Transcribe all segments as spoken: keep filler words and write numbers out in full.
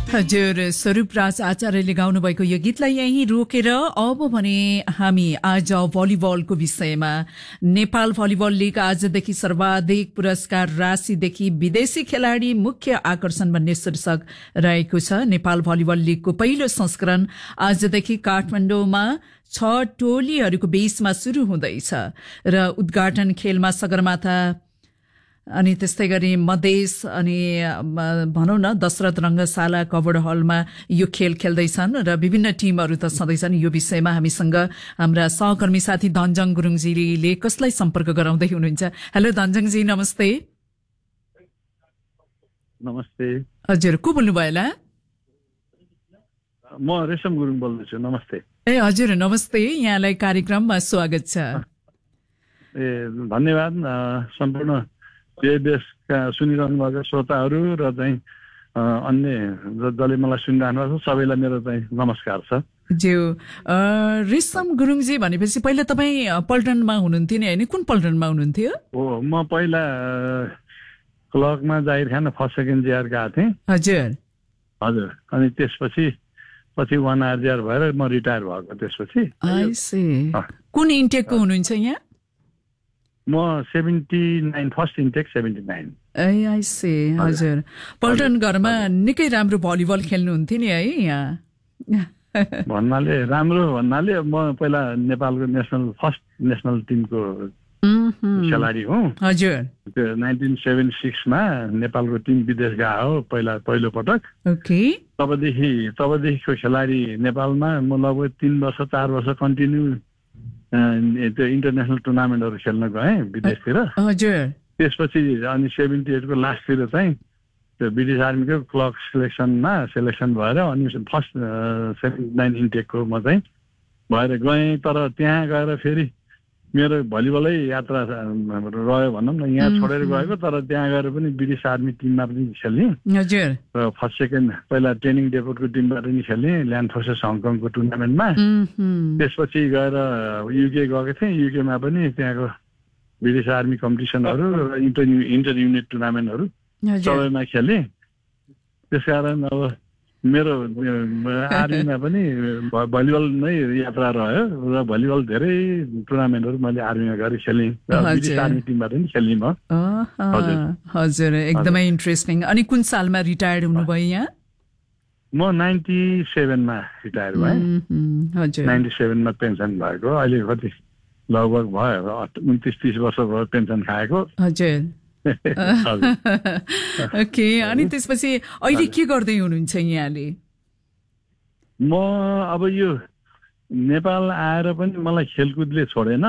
हजुर स्वरूपराज आचार्यले गाउनु भएको यो गीतलाई यही रोकेर अब भने हामी आज भलिबलको विषयमा नेपाल भलिबल लीग आजदेखि सर्वाधिक पुरस्कार राशिदेखि विदेशी खेलाडी मुख्य आकर्षण भन्ने शीर्षक रहेको छ। नेपाल भलिबल लीगको पहिलो संस्करण आजदेखि काठमाडौँमा छ टोलीहरूको बीचमा सुरु हुँदैछ र उद्घाटन खेलमा सगरमाथा अनि त्यस्तै गरी मधेस अनि भनौँ न दशरथ रंगशाला कबड हलमा यो खेल खेल्दैछन् र विभिन्न टिमहरू त छँदैछन्। यो विषयमा हामीसँग हाम्रा सहकर्मी साथी धनजङ गुरुङजीले कसलाई सम्पर्क गराउँदै हुनुहुन्छ। हेलो धनजङजी, नमस्ते। नमस्ते। हजुर, को बोल्नुभयो होला? म रेशम गुरुङ बोल्दैछु। नमस्ते। ए हजुर नमस्ते, यहाँलाई कार्यक्रममा स्वागत छ। ए धन्यवाद। सम्पूर्ण देशका सुनिरहनु भएको श्रोताहरू र चाहिँ अन्य जसले मलाई सुनिरहनु भएको छ सबैलाई मेरो चाहिँ नमस्कार छ। ज्यू रेशम गुरुङजी भनेपछि पहिला तपाईँ पल्टनमा हुनुहुन्थ्यो नि होइन? कुन पल्टनमा हुनुहुन्थ्यो? हो, म पहिला क्लर्कमा जाहिर खान फर्स्ट सेकेन्ड जिआर गएको थिएँ। हजुर हजुर अनि त्यसपछि पछि वान आरजिआर भएर म रिटायर भएको। त्यसपछि कुन इन्टेकको हुनुहुन्छ यहाँ? म seventy nine first intake seventy nine. A I C. हजुर, पल्टन घरमा निकै राम्रो भलिबल खेल्नुहुन्थ्यो नि है यहाँ? भन्नाले राम्रो भन्नाले म पहिला नेपालको नेसनल फर्स्ट नेसनल टिमको खेलाडी हुँ। हजुर, त्यो नाइन्टिन सेभेन्टी सिक्समा नेपालको टिम विदेश गएको हो पहिला पहिलो पटक। ओके। तबदेखि तबदेखिको खेलाडी नेपालमा म लगभग तीन वर्ष चार वर्ष कन्टिन्यू त्यो इन्टरनेसनल टुर्नामेन्टहरू खेल्न गएँ विदेशतिर। हजुर। त्यसपछि अनि सेभेन्टी एटको लास्टतिर चाहिँ त्यो ब्रिटिस आर्मीको क्लर्क सिलेक्सनमा सिलेक्सन भएर अनि फर्स्ट सेभेन्टी नाइन इन्टेकको म चाहिँ भएर गएँ। तर त्यहाँ गएर फेरि मेरो भलिबलै यात्रा रह्यो भनौँ न। यहाँ छोडेर गएको तर त्यहाँ गएर पनि ब्रिटिस आर्मी टिममा पनि खेल्ने। हजुर। र फर्स्ट सेकेन्ड पहिला ट्रेनिङ डेपोटको टिमबाट पनि खेल्ने ल्यान्ड फोर्सेस हङकङको टुर्नामेन्टमा। त्यसपछि गएर युके गएको थिएँ। युकेमा पनि त्यहाँको ब्रिटिस आर्मी कम्पिटिसनहरू र इन्टर इन्टर युनिट टुर्नामेन्टहरू सबैमा खेलेँ। त्यसकारण अब मेरो आर्मीमा पनि भलिबल नै यात्रा रह्यो र भलिबल धेरै टुर्नामेन्टहरू मैले आर्मीमा गएर खेलेँ। ब्रिटिस आर्मी टिमबाट पनि खेल्ने म। हजुर, एकदमै इन्ट्रेस्टिङ। अनि कुन सालमा रिटायर्ड हुनुभयो यहाँ? म नाइन्टी सेभेनमा रिटायर भएँ। हजुर, नाइन्टी सेभेनमा पेन्सन भएको। अहिले कति लगभग भयो उन्तिस तिस वर्ष भयो पेन्सन खाएको। हजुर। ओके। अनि त्यसपछि अहिले के गर्दै हुनुहुन्छ यहाँले? म अब यो नेपाल आएर पनि मलाई खेलकुदले छोडेन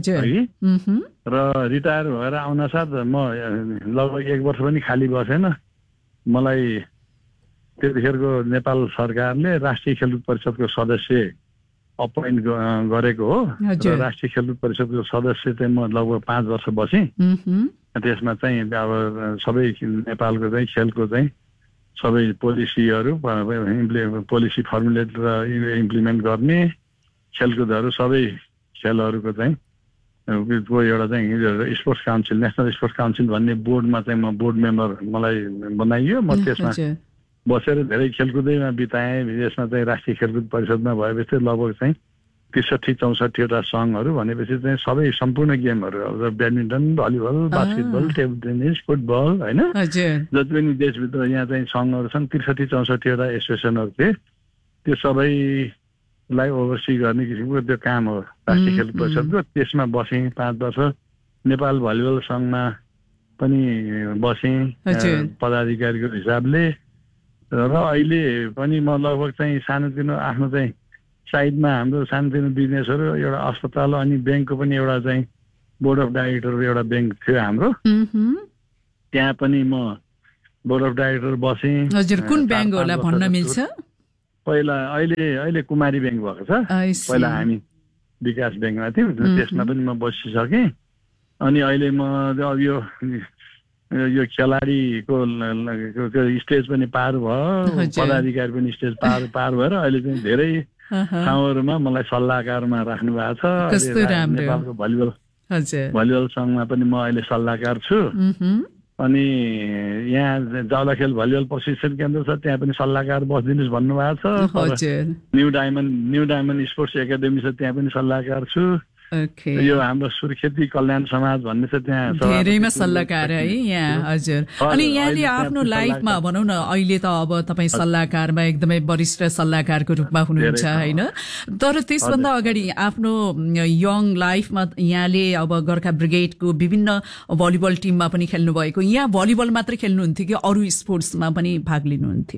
र रिटायर भएर आउन साथ म लगभग एक वर्ष पनि खाली बसेन। मलाई त्यतिखेरको नेपाल सरकारले राष्ट्रिय खेलकुद परिषदको सदस्य अपोइन्ट गरेको हो र राष्ट्रिय खेलकुद परिषदको सदस्य चाहिँ म लगभग पाँच वर्ष बसेँ। त्यसमा चाहिँ अब सबै नेपालको चाहिँ खेलको चाहिँ सबै पोलिसीहरू पोलिसी फर्मुलेट र इम्प्लिमेन्ट गर्ने खेलकुदहरू सबै खेलहरूको चाहिँ को एउटा चाहिँ sports council national sports council भन्ने बोर्डमा चाहिँ म बोर्ड मेम्बर मलाई बनाइयो। म त्यसमा बसेर धेरै खेलकुदैमा बिताएँ। विदेशमा चाहिँ राष्ट्रिय खेलकुद परिषदमा भएपछि लगभग चाहिँ त्रिसठी चौसठीवटा सङ्घहरू भनेपछि चाहिँ सबै सम्पूर्ण गेमहरू अब badminton, volleyball, basketball, table tennis, football होइन जति पनि देशभित्र यहाँ चाहिँ सङ्घहरू छन् त्रिसठी चौसठीवटा एसोसिएसनहरू थिए। त्यो सबैलाई ओभरसी गर्ने किसिमको त्यो काम हो राष्ट्रिय खेलकुद परिषदको। त्यसमा बसेँ पाँच वर्ष। नेपाल भलिबल सङ्घमा पनि बसेँ पदाधिकारीको हिसाबले र अहिले पनि म लगभग चाहिँ सानोतिनो आफ्नो चाहिँ साइडमा हाम्रो सानोतिनो बिजनेसहरू एउटा अस्पताल अनि ब्याङ्कको पनि एउटा चाहिँ बोर्ड अफ डाइरेक्टर एउटा ब्याङ्क थियो हाम्रो। त्यहाँ पनि म बोर्ड अफ डाइरेक्टर बसेँ। हजुर, कुन ब्याङ्क होला भन्न मिल्छ? पहिला अहिले अहिले कुमारी ब्याङ्क भएको छ। पहिला हामी विकास ब्याङ्कमा थियौँ। त्यसमा पनि म बसिसकेँ। अनि अहिले म अब यो यो खेलाडीको स्टेज पनि पार भयो, पदाधिकारी पनि स्टेज पार पार भएर अहिले चाहिँ धेरै ठाउँहरूमा मलाई सल्लाहकारमा राख्नु भएको छ। नेपालको भलिबल भलिबल सङ्घमा पनि म अहिले सल्लाहकार छु। अनि यहाँ जावलाखेल भलिबल प्रशिक्षण केन्द्र छ, त्यहाँ पनि सल्लाहकार बसिदिनुहोस् भन्नुभएको छ। New diamond new diamond sports academy छ, त्यहाँ पनि सल्लाहकार छु। यो हाम्रो सुर्खेती कल्याण समाज भन्ने छ, त्यहाँ धेरैमा सल्लाहकार है यहाँ। हजुर, अनि यहाँले आफ्नो लाइफमा भनौँ न अहिले त अब तपाईँ सल्लाहकारमा एकदमै वरिष्ठ सल्लाहकारको रूपमा हुनुहुन्छ होइन, तर त्यसभन्दा अगाडि आफ्नो यङ लाइफमा यहाँले अब गोर्खा ब्रिगेडको विभिन्न भलिबल टिममा पनि खेल्नु भएको, यहाँ भलिबल मात्रै खेल्नुहुन्थ्यो कि अरू स्पोर्ट्समा पनि भाग लिनुहुन्थ्यो?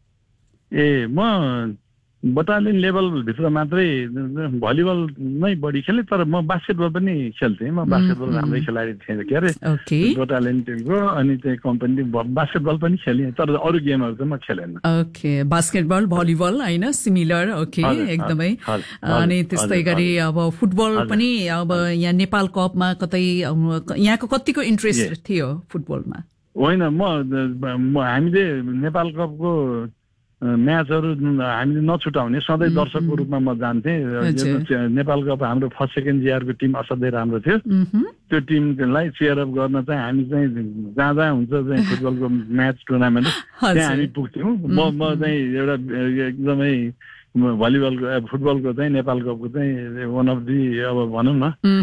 ए म बटालियन लेभलभित्र मात्रै भलिबल नै बढी खेलेँ, तर म बास्केटबल पनि खेल्थेँ। म बास्केटबल राम्रै खेलाडी थिएँ के अरे बटालियन टिमको, अनि त्यही कम्पनी बास्केटबल पनि खेलेँ, तर अरू गेमहरू चाहिँ म खेलेन। ओके, बास्केटबल भलिबल होइन, सिमिलर। ओके, एकदमै। अनि त्यस्तै गरी अब फुटबल पनि अब यहाँ नेपाल कपमा कतै यहाँको कतिको इन्ट्रेस्ट थियो फुटबलमा? होइन, म हामीले नेपाल कपको म्याचहरू हामीले नछुटाउने सधैँ दर्शकको रूपमा म जान्थेँ। नेपाल कप हाम्रो फर्स्ट सेकेन्ड जिआरको टिम असाध्यै राम्रो थियो, त्यो टिमलाई चेयर अप गर्न चाहिँ हामी चाहिँ जहाँ जहाँ हुन्छ चाहिँ फुटबलको म्याच टुर्नामेन्ट त्यहाँ हामी पुग्थ्यौँ। म म चाहिँ एउटा एकदमै भलिबलको फुटबलको चाहिँ नेपाल कपको चाहिँ वान अफ दि अब भनौँ न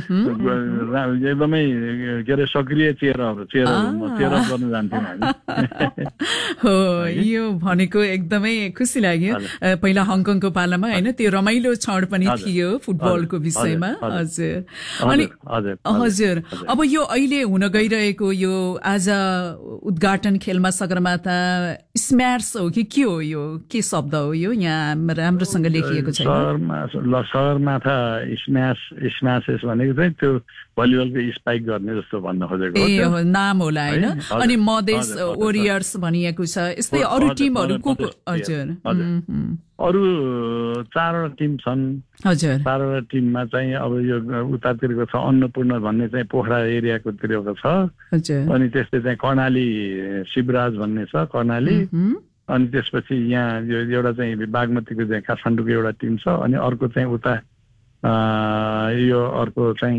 एकदमै के अरे सक्रिय चेयरहरू चेयरहरू चेयरअप गर्न जान्थ्यौँ हामी। हो, यो भनेको एकदमै खुसी लाग्यो। पहिला हङकङको पालामा होइन, त्यो रमाइलो क्षण पनि थियो फुटबलको विषयमा। हजुर, अनि हजुर अब यो अहिले हुन गइरहेको यो आज उद्घाटन खेलमा सगरमाथा स्म्याश हो कि के हो, यो के शब्द हो यो यहाँ राम्रोसँग लेखिएको छैन? सगरमाथा स्म्याश स्म्यासेस भनेको चाहिँ त्यो भलिबलको स्पाइक गर्ने जस्तो भन्न खोजेको ए नाम होला होइन। अनि मधेस वरियर्स भनिएको छ, यस्तै अरू टिमहरूको? हजुर, अरू चारवटा टिम छन्। हजुर, चारवटा टिममा चाहिँ अब यो उतातिरको छ अन्नपूर्ण भन्ने चाहिँ पोखरा एरियाको तिरको छ, अनि त्यस्तै चाहिँ कर्णाली शिवराज भन्ने छ कर्णाली, अनि त्यसपछि यहाँ यो एउटा चाहिँ बागमतीको चाहिँ काठमाडौँको एउटा टिम छ, अनि अर्को चाहिँ उता यो अर्को चाहिँ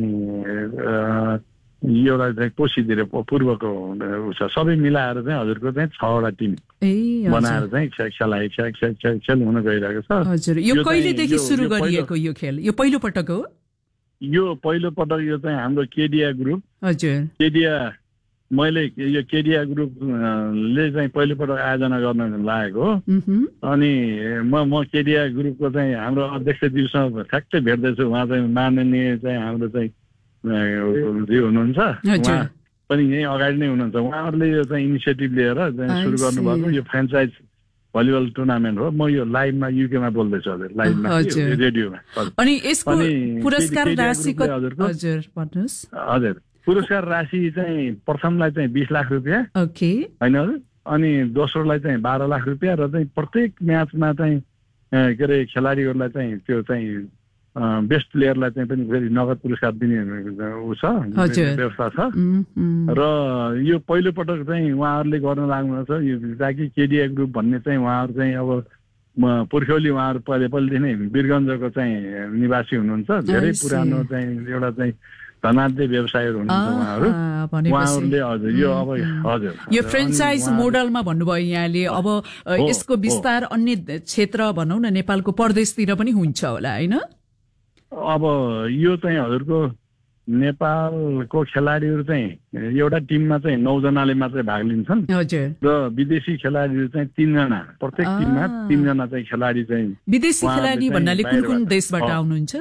एउटा चाहिँ कोशीतिर पूर्वको छ, सबै मिलाएर चाहिँ हजुरको चाहिँ छवटा टिम बनाएर चाहिँ खेलाइ खेल हुन गइरहेको छ। हजुर, यो कहिलेदेखि सुरु गरिएको यो खेल? यो पहिलो पटक हो? यो पहिलो पटक यो चाहिँ हाम्रो केडिया ग्रुप। हजुर, केडिया मैले यो केडिया ग्रुपले चाहिँ पहिलोपटक आयोजना गर्न लागेको हो, अनि म म केडिया ग्रुपको चाहिँ हाम्रो अध्यक्षज्यूसँग ठ्याक्कै भेट्दैछु। उहाँ चाहिँ माननीय चाहिँ हाम्रो चाहिँ ज्यू हुनुहुन्छ, उहाँ पनि यहीँ अगाडि नै हुनुहुन्छ। उहाँहरूले यो चाहिँ इनिसिएटिभ लिएर सुरु गर्नुभएको यो फ्रेन्चाइज भलिबल टुर्नामेन्ट हो। म यो लाइभमा युकेमा बोल्दैछु हजुर, लाइभमा रेडियोमा। अनि यसको पुरस्कार राशि हजुर भन्नुहोस्? हजुर, पुरस्कार राशि चाहिँ प्रथमलाई चाहिँ बिस लाख रुपियाँ होइन हजुर, अनि दोस्रोलाई चाहिँ बाह्र लाख रुपियाँ, र चाहिँ प्रत्येक म्याचमा चाहिँ के अरे खेलाडीहरूलाई चाहिँ त्यो चाहिँ बेस्ट प्लेयरलाई चाहिँ पनि फेरि नगद पुरस्कार दिने ऊ छ, व्यवस्था छ। र यो पहिलो पटक चाहिँ उहाँहरूले गर्न लाग्नु छ, यो ताकि केडिया ग्रुप भन्ने चाहिँ उहाँहरू चाहिँ अब पुर्ख्यौली उहाँहरू पहिले पहिलेदेखि नै वीरगञ्जको चाहिँ निवासी हुनुहुन्छ, धेरै पुरानो चाहिँ एउटा चाहिँ धनाढ्य व्यवसायहरू हुनुहुन्छ उहाँहरू। उहाँहरूले हजुर यो अब हजुर यो फ्रेन्चाइज मोडलमा भन्नुभयो यहाँले, अब यसको विस्तार अन्य क्षेत्र भनौँ न नेपालको परदेशतिर पनि हुन्छ होला होइन? अब यो चाहिँ हजुरको नेपालको खेलाडीहरू चाहिँ एउटा टिममा चाहिँ नौजनाले मात्रै भाग लिन्छन्, र विदेशी खेलाडीहरू चाहिँ तीनजना, प्रत्येक टिममा तीनजना चाहिँ खेलाडी चाहिँ। विदेशी खेलाडी भन्नाले कुन कुन देशबाट आउनुहुन्छ?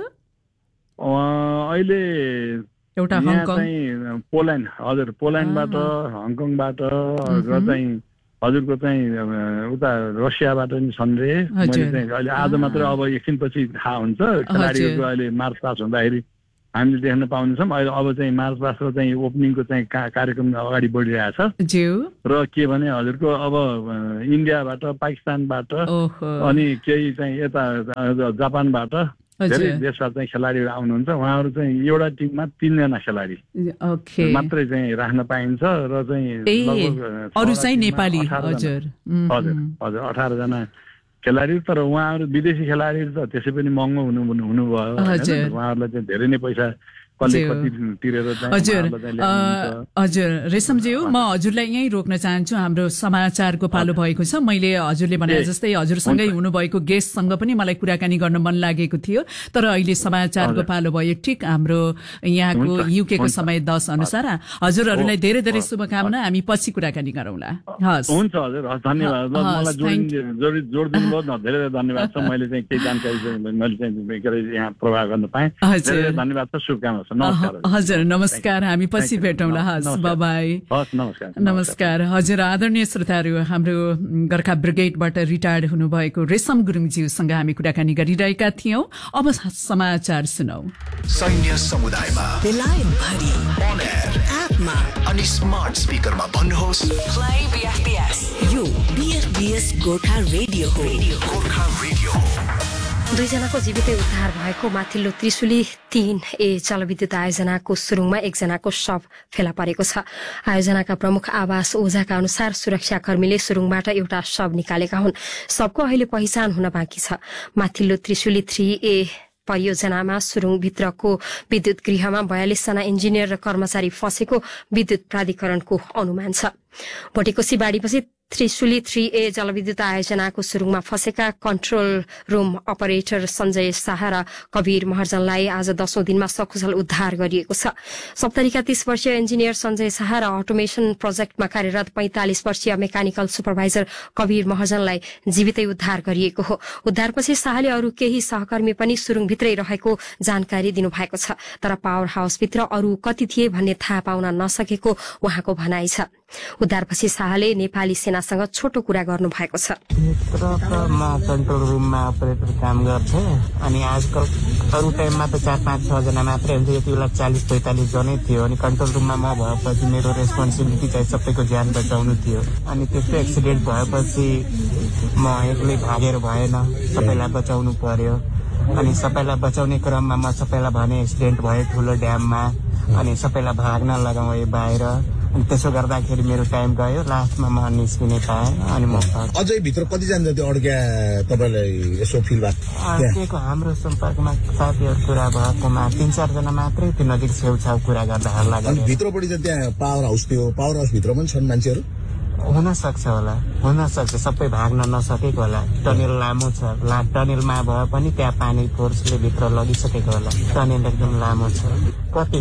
अहिले एउटा हङकङ, पोल्यान्ड, हजुर पोल्यान्डबाट, हङकङबाट, र चाहिँ हजुरको चाहिँ उता रसियाबाट पनि छन् रे। मैले चाहिँ अहिले आज मात्र अब एकछिनपछि थाहा हुन्छ, खेलाडीहरूको अहिले मार्च पास हुँदाखेरि हामीले देख्न पाउनेछौँ। अहिले अब चाहिँ मार्च पासको चाहिँ ओपनिङको चाहिँ कार्यक्रम अगाडि बढिरहेछ, र के भने हजुरको अब इन्डियाबाट, पाकिस्तानबाट, अनि केही चाहिँ यता जापानबाट धेरै देशबाट चाहिँ खेलाडीहरू आउनुहुन्छ। उहाँहरू चाहिँ एउटा टिममा तीनजना खेलाडी मात्रै चाहिँ राख्न पाइन्छ, र चाहिँ अरू चाहिँ नेपाली। हजुर हजुर हजुर अठारजना खेलाडी, तर उहाँहरू विदेशी खेलाडीहरू त त्यसै पनि महँगो हुनु हुनुभयो, उहाँहरूलाई चाहिँ धेरै नै पैसा कसले कति तिरेर हजुर हजुर रेशमज्यू म हजुरलाई यहीँ रोक्न चाहन्छु हाम्रो समाचारको पालो भएको छ मैले हजुरले भने जस्तै हजुरसँगै हुनुभएको गेस्टसँग पनि मलाई कुराकानी गर्न मन लागेको थियो तर अहिले समाचारको पालो भयो ठिक हाम्रो यहाँको युके को समय दस अनुसार हजुरहरूलाई धेरै धेरै शुभकामना हामी पछि कुराकानी गरौँला हस् हुन्छ हजुर हस् धन्यवाद मलाई जोड जोडिदिनु भयो न धेरै धन्यवाद छ मैले चाहिँ केही जानकारी मैले चाहिँ यहाँ प्रवाह गर्न पाएँ धेरै धन्यवाद छ शुभकामना हजुर नमस्कार हामी पछि भेटौँला हस् बाई नमस्कार नमस्कार हजुर आदरणीय श्रोताहरू हाम्रो गोर्खा ब्रिगेडबाट रिटायर्ड हुनुभएको रेशम गुरुङज्यूसँग हामी कुराकानी गरिरहेका थियौं अब समाचार सुनौ सैन्य समुदायमा बेलायतभरि अन एयर एपमा अनि स्मार्ट स्पिकरमा भन्नुहोस् प्ले बीएफबीएस यो बीएफबीएस गोर्खा रेडियो हो गोर्खा रेडियो दुईजनाको जीवितै उद्धार भएको माथिल्लो त्रिशुली तीन ए जलविद्युत आयोजनाको सुरुङमा एकजनाको शव फेला परेको छ आयोजनाका प्रमुख आवास ओझाका अनुसार सुरक्षाकर्मीले सुरुङबाट एउटा शव निकालेका हुन् शवको अहिले पहिचान हुन बाँकी छ माथिल्लो त्रिशुली थ्री ए परियोजनामा सुरुङभित्रको विद्युत गृहमा बयालिस जना इन्जिनियर र कर्मचारी फँसेको विद्युत प्राधिकरणको अनुमान छ भोटेकोसी बाढीपछि त्रिशुली थ्री ए जलविद्युत आयोजनाको सुरुङमा फँसेका control room operator Sanjay Shah र कवीर महर्जनलाई आज दशौं दिनमा सकुशल उद्धार गरिएको छ सप्तरीका तीस वर्षीय इन्जिनियर सञ्जय शाह र अटोमेसन प्रोजेक्टमा कार्यरत पैंतालिस वर्षीय मेकानिकल सुपरभाइजर कवीर महर्जनलाई जीवितै उद्धार गरिएको हो उद्धारपछि शाहले अरू केही सहकर्मी पनि सुरुङभित्रै रहेको जानकारी दिनुभएको छ तर पावर हाउसभित्र अरू कति थिए भन्ने थाहा पाउन नसकेको उहाँको भनाइ छ उद्धारपछि शाहले नेपाली सेनासँग छोटो कुरा गर्नु भएको छ म कन्ट्रोल रुममा अपरेटर काम गर्थे अनि आजकल अरू टाइममा त चार पाँच छ जना मात्रै हुन्थ्यो यति बेला चालिस पैंतालिस जनै थियो अनि कन्ट्रोल रुममा म भएपछि मेरो रेस्पोन्सिबिलिटी चाहिँ सबैको ज्यान बचाउनु थियो अनि त्यस्तो एक्सिडेन्ट भएपछि म एक्लै भागेर भएन सबैलाई बचाउनु पर्यो अनि सबैलाई बचाउने क्रममा म सबैलाई भने एक्सिडेन्ट भयो ठुलो ड्याममा अनि सबैलाई भाग्न लगाएँ बाहिर अनि त्यसो गर्दाखेरि मेरो टाइम गयो लास्टमा म निस्किने पाएँ अनि म अझै भित्र कतिजना जति अड्क्या तपाईँलाई यसो फिल भएको हाम्रो सम्पर्कमा साथीहरू कुरा भएकोमा तीन चारजना मात्रै त्यो नजिक छेउछाउ कुरा गर्दाखेरि लाग्यो भित्रपट्टि चाहिँ त्यहाँ पावर हाउस थियो पावर हाउसभित्र पनि छन् मान्छेहरू हुन सक्छ होला हुन सक्छ सबै भाग्न नसकेको होला टनेल लामो छ ला टनेलमा भए पनि त्यहाँ पानी फोर्सले भित्र लगिसकेको होला टनेल एकदम लामो छ कति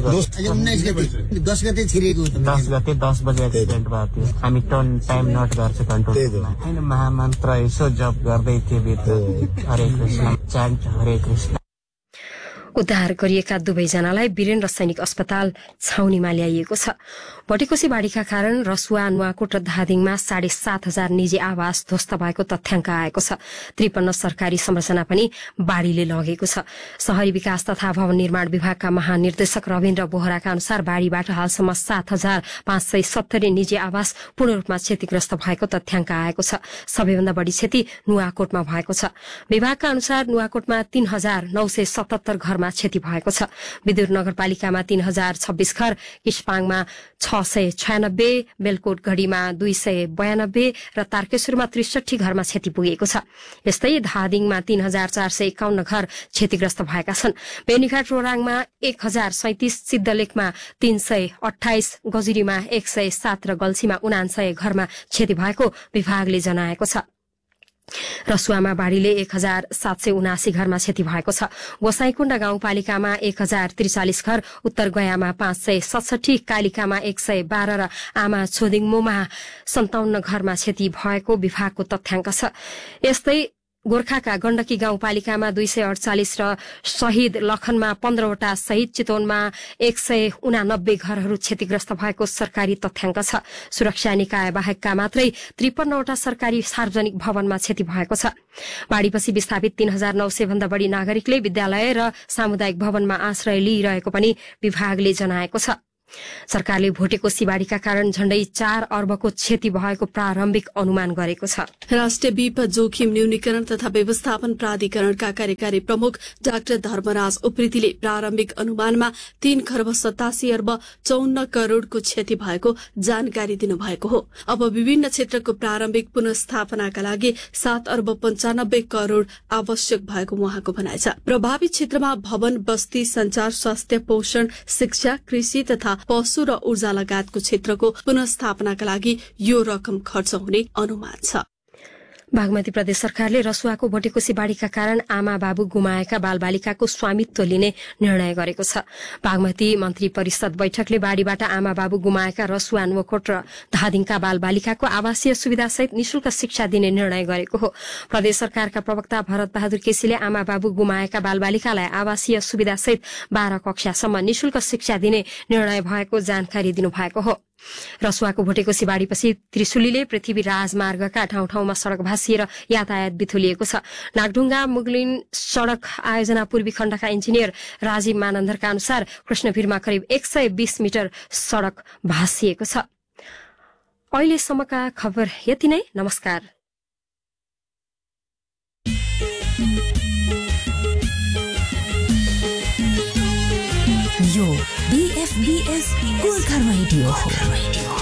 दस गते छिरेको दस गते दस बजे एक्सिडेन्ट भएको थियो हामी टर्न टाइम नोट गर्छ कन्ट्रोलमा होइन महामन्त्र यसो जप गर्दै थियो भित्र हरे कृष्ण चान्ट हरे कृष्ण उद्धार गरिएका दुवैजनालाई वीरेन्द्र सैनिक अस्पताल छाउनीमा ल्याइएको छ भोटेकोसी बाढीका कारण रसुवा नुवाकोट र धादिङमा साढे सात हजार निजी आवास ध्वस्त भएको तथ्याङ्क आएको छ त्रिपन्न सरकारी संरचना पनि बाढ़ीले लगेको छ शहरी विकास तथा भवन निर्माण विभागका महानिर्देशक रविन्द्र बोहराका अनुसार बाढ़ीबाट हालसम्म सात हजार पाँच सय सत्तरी निजी आवास पूर्ण रूपमा क्षतिग्रस्त भएको तथ्याङ्क आएको छ सबैभन्दा बढ़ी क्षति नुवाकोटमा भएको छ विभागका अनुसार नुवाकोटमा तीन हजार नौ सय सतहत्तर घरमा क्षति भएको छ विदुर नगरपालिकामा तीन हजार छब्बीस घर किस्पाङमा छ सय छयानब्बे बेलकोट गढ़ीमा दुई सय बयानब्बे र तारकेश्वरमा त्रिसठी घरमा क्षति पुगेको छ यस्तै धादिङमा तीन हजार चार सय एकाउन्न घर क्षतिग्रस्त भएका छन् बेनीघाट रोराङमा एक हजार सैतिस सिद्धलेखमा तीन सय अठाइस गजुरीमा एक सय सात र गल्छीमा उनान्सय घरमा क्षति भएको विभागले जनाएको छ रसुवामा बाढ़ीले एक हजार सात सय उनासी घरमा क्षति भएको छ गोसाईकुण्ड गाउँपालिकामा एक हजार त्रिचालिस घर उत्तर गयामा पाँच सय सतसठी कालिकामा एक सय बाह्र र आमा छोदिङमोमा सन्ताउन्न घरमा क्षति भएको विभागको तथ्याङ्क छ यस्तै गोर्खाका गण्डकी गाउँपालिकामा दुई सय अडचालिस र शहीद लखनमा पन्ध्रवटा सहित चितवनमा एक सय उनानब्बे घरहरू क्षतिग्रस्त भएको सरकारी तथ्याङ्क छ सुरक्षा निकाय बाहेकका मात्रै त्रिपन्नवटा सरकारी सार्वजनिक भवनमा क्षति भएको छ बाढ़ीपछि विस्थापित तीन हजार नौ सय भन्दा बढ़ी नागरिकले विद्यालय र सामुदायिक भवनमा आश्रय लिइरहेको पनि विभागले जनाएको छ सरकारले भोटेकोसी बाढीका कारण झण्डै चार अर्बको क्षति भएको प्रारम्भिक अनुमान गरेको छ। राष्ट्रिय विपद जोखिम न्यूनीकरण तथा व्यवस्थापन प्राधिकरणका कार्यकारी प्रमुख डाक्टर धर्मराज उप्रेतीले प्रारम्भिक अनुमानमा तीन खर्ब सतासी अर्ब चौन्न करोड़को क्षति भएको जानकारी दिनुभएको हो। अब विभिन्न क्षेत्रको प्रारम्भिक पुनर्स्थापनाका लागि सात अर्ब पञ्चानब्बे करोड़ आवश्यक भएको उहाँको भनाइ छ। प्रभावित क्षेत्रमा भवन, बस्ती, संचार, स्वास्थ्य, पोषण, शिक्षा, कृषि तथा पशु र ऊर्जा लगायतको क्षेत्रको पुनर्स्थापनाका लागि यो रकम खर्च हुने अनुमान छ। बागमती प्रदेश सरकारले रसुवाको भोटेकोसी बाढीका कारण आमा बाबु गुमाएका बालबालिकाको स्वामित्व लिने निर्णय गरेको छ। बागमती मन्त्री परिषद बैठकले बाढीबाट आमा बाबु गुमाएका रसुवा, नुवाकोट र धादिङका बालबालिकाको आवासीय सुविधासहित निशुल्क शिक्षा दिने निर्णय गरेको हो। प्रदेश सरकारका प्रवक्ता भरत बहादुर केसीले आमा बाबु गुमाएका बालबालिकालाई आवासीय सुविधासहित बाह्र कक्षासम्म निशुल्क शिक्षा दिने निर्णय भएको जानकारी दिनुभएको हो। रसुवाको भोटेकोसी बाढीपछि त्रिशुलीले पृथ्वी राजमार्गका ठाउँ ठाउँमा सड़क भाँसिएर यातायात बिथुलिएको छ। नागढुङ्गा मुगलिन सड़क आयोजना पूर्वी खण्डका इन्जिनियर राजीव मानन्दरका अनुसार कृष्णभिरमा करिब एक सय बीस मिटर सड़क भाँसिएको छ। अहिलेसम्मका खबर यति नै। नमस्कार। यो बीएफबीएस गोर्खा रेडियो हो।